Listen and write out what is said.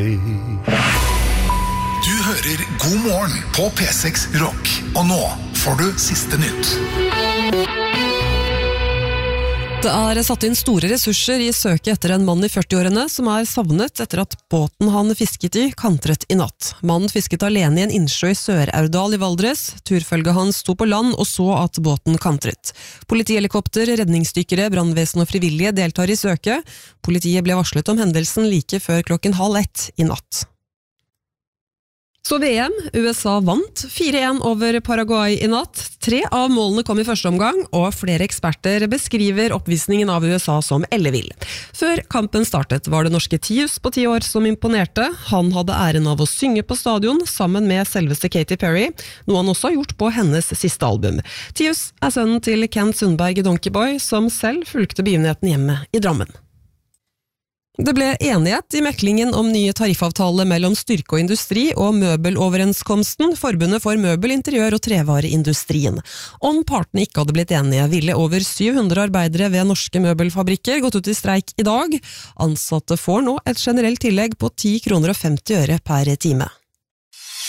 Du hører God morgen på P6 Rock. Og nå får du siste nytt. Det satt inn store ressurser i søket etter en mann i 40-årene som savnet etter at båten han fisket i kantret i natt. Mannen fisket alene i en innsjø i Sør-Aurdal i Valdres. Turfølget hans sto på land og så at båten kantret. Politihelikopter, redningsdykkere, brannvesen og frivillige deltar i søket. Politiet ble varslet om hendelsen like før 12:30 i natt. Så VM, USA vant 4-1 over Paraguay i natt. 3 av målene kom i første omgang, og flere eksperter beskriver oppvisningen av USA som ellevill. Før kampen startet var det norske Tius på 10 år som imponerte. Han hadde æren av å synge på stadion sammen med selveste Katy Perry, noe han også har gjort på hennes siste album. Tius sønnen til Ken Sundberg Donkeyboy, som selv fulgte begivenheten hjemme i Drammen. Det ble enighet i meklingen om nye tariffavtale mellom Styrke og Industri og Møbeloverenskomsten, Forbundet for møbel-, interiør- og trevareindustrien. Om partene ikke hadde blitt enige, ville over 700 arbeidere ved norske møbelfabrikker gått ut i streik i dag. Ansatte får nå et generelt tillegg på 10,50 kroner per time.